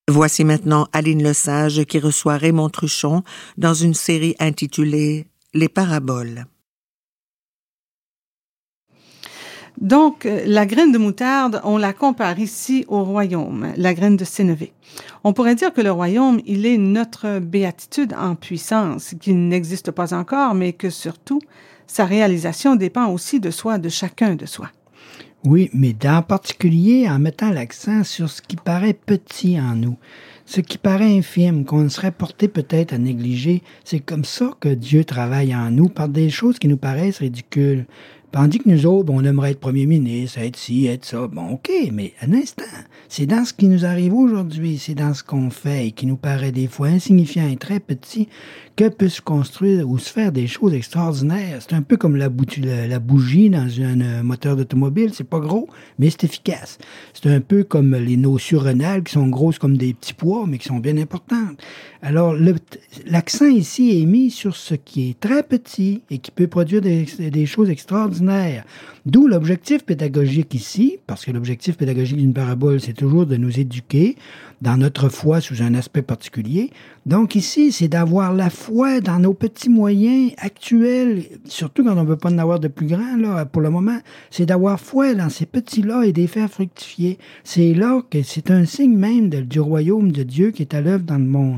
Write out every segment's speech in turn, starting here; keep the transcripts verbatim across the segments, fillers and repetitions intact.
Voici maintenant Aline Lesage qui reçoit Raymond Truchon dans une série intitulée « Les paraboles ». Donc, la graine de moutarde, on la compare ici au royaume, la graine de sénévé. On pourrait dire que le royaume, il est notre béatitude en puissance, qui n'existe pas encore, mais que surtout, sa réalisation dépend aussi de soi, de chacun de soi. Oui, mais en particulier en mettant l'accent sur ce qui paraît petit en nous, ce qui paraît infime, qu'on serait porté peut-être à négliger. C'est comme ça que Dieu travaille en nous, par des choses qui nous paraissent ridicules. Tandis que nous autres, on aimerait être premier ministre, être ci, être ça. Bon, OK, mais un instant, c'est dans ce qui nous arrive aujourd'hui, c'est dans ce qu'on fait et qui nous paraît des fois insignifiant et très petit, que peut se construire ou se faire des choses extraordinaires. C'est un peu comme la, bou- la, la bougie dans un euh, moteur d'automobile, c'est pas gros, mais c'est efficace. C'est un peu comme les nos surrénales qui sont grosses comme des petits pois, mais qui sont bien importantes. Alors, le, l'accent ici est mis sur ce qui est très petit et qui peut produire des, des choses extraordinaires. D'où l'objectif pédagogique ici, parce que l'objectif pédagogique d'une parabole, c'est toujours de nous éduquer dans notre foi sous un aspect particulier. Donc ici, c'est d'avoir la foi dans nos petits moyens actuels, surtout quand on ne veut pas en avoir de plus grands, là, pour le moment, c'est d'avoir foi dans ces petits-là et de les faire fructifier. C'est là que c'est un signe même de, du royaume de Dieu qui est à l'œuvre dans le monde.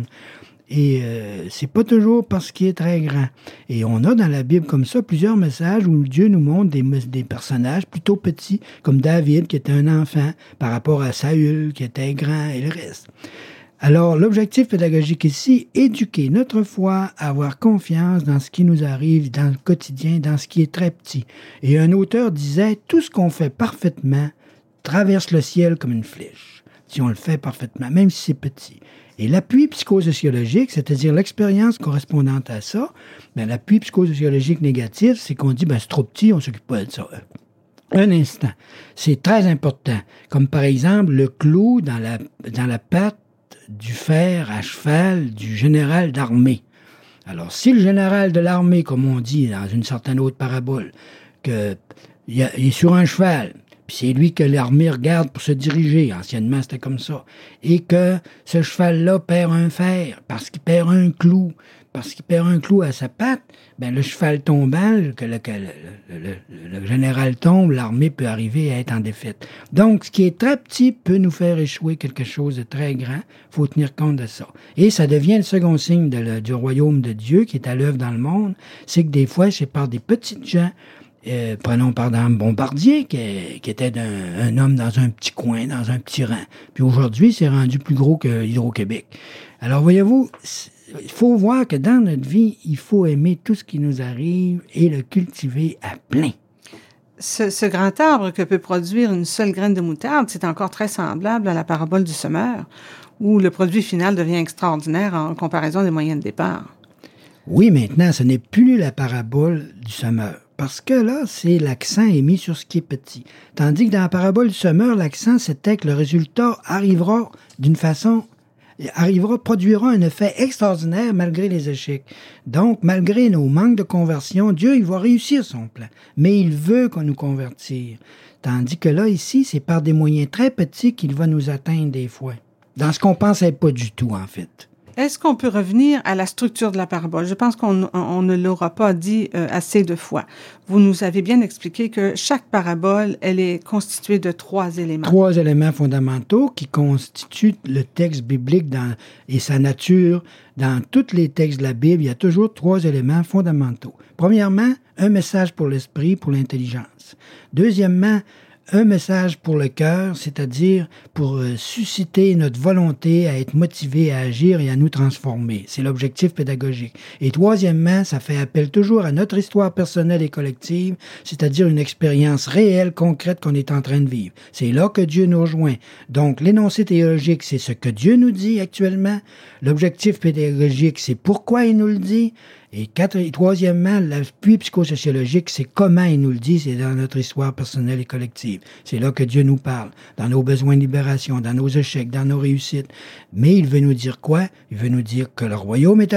Et euh, c'est pas toujours parce qu'il est très grand. Et on a dans la Bible comme ça plusieurs messages où Dieu nous montre des, des personnages plutôt petits, comme David qui était un enfant, par rapport à Saül qui était grand et le reste. Alors, l'objectif pédagogique ici, éduquer notre foi, avoir confiance dans ce qui nous arrive dans le quotidien, dans ce qui est très petit. Et un auteur disait, tout ce qu'on fait parfaitement traverse le ciel comme une flèche, si on le fait parfaitement, même si c'est petit. Et l'appui psychosociologique, c'est-à-dire l'expérience correspondante à ça, ben, l'appui psychosociologique négatif, c'est qu'on dit, ben, c'est trop petit, on s'occupe pas de ça. Un instant. C'est très important. Comme par exemple, le clou dans la, dans la patte du fer à cheval du général d'armée. Alors, si le général de l'armée, comme on dit dans une certaine autre parabole, que, il est sur un cheval, puis c'est lui que l'armée regarde pour se diriger. Anciennement, c'était comme ça. Et que ce cheval-là perd un fer parce qu'il perd un clou. Parce qu'il perd un clou à sa patte, ben le cheval tombant, que le, que le, le, le, le général tombe, l'armée peut arriver à être en défaite. Donc, ce qui est très petit peut nous faire échouer quelque chose de très grand. Il faut tenir compte de ça. Et ça devient le second signe de le, du royaume de Dieu qui est à l'œuvre dans le monde. C'est que des fois, c'est par des petites gens. Euh, prenons par exemple Bombardier, qui, qui était un, un homme dans un petit coin, dans un petit rang. Puis aujourd'hui, c'est rendu plus gros que Hydro-Québec. Alors, voyez-vous, il faut voir que dans notre vie, il faut aimer tout ce qui nous arrive et le cultiver à plein. Ce, ce grand arbre que peut produire une seule graine de moutarde, c'est encore très semblable à la parabole du semeur, où le produit final devient extraordinaire en comparaison des moyens de départ. Oui, maintenant, ce n'est plus la parabole du semeur. Parce que là, c'est l'accent est mis sur ce qui est petit. Tandis que dans la parabole du semeur, l'accent, c'était que le résultat arrivera d'une façon, arrivera, produira un effet extraordinaire malgré les échecs. Donc, malgré nos manques de conversion, Dieu, il va réussir son plan. Mais il veut qu'on nous convertir. Tandis que là, ici, c'est par des moyens très petits qu'il va nous atteindre des fois. Dans ce qu'on pensait pas du tout, en fait. Est-ce qu'on peut revenir à la structure de la parabole? Je pense qu'on on ne l'aura pas dit euh, assez de fois. Vous nous avez bien expliqué que chaque parabole, elle est constituée de trois éléments. Trois éléments fondamentaux qui constituent le texte biblique dans, et sa nature. Dans tous les textes de la Bible, il y a toujours trois éléments fondamentaux. Premièrement, un message pour l'esprit, pour l'intelligence. Deuxièmement, un message pour le cœur, c'est-à-dire pour euh, susciter notre volonté à être motivé à agir et à nous transformer. C'est l'objectif pédagogique. Et troisièmement, ça fait appel toujours à notre histoire personnelle et collective, c'est-à-dire une expérience réelle, concrète qu'on est en train de vivre. C'est là que Dieu nous rejoint. Donc, l'énoncé théologique, c'est ce que Dieu nous dit actuellement. L'objectif pédagogique, c'est pourquoi il nous le dit. Et, quatre, et troisièmement, l'appui psychosociologique, c'est comment il nous le dit, c'est dans notre histoire personnelle et collective. C'est là que Dieu nous parle, dans nos besoins de libération, dans nos échecs, dans nos réussites. Mais il veut nous dire quoi? Il veut nous dire que le royaume est à